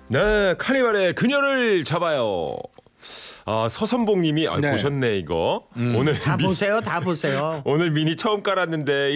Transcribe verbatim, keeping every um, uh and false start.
네, 카니발의 그녀를 잡아요. 아, 서선봉님이 아, 네. 보셨네 이거. 음. 오늘 다 미, 보세요, 다 보세요. 오늘 미니 처음 깔았는데